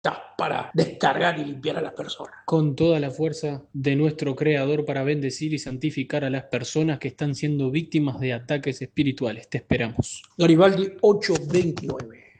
para descargar y limpiar a las personas. Con toda la fuerza de nuestro Creador para bendecir y santificar a las personas que están siendo víctimas de ataques espirituales. Te esperamos. Garibaldi 829.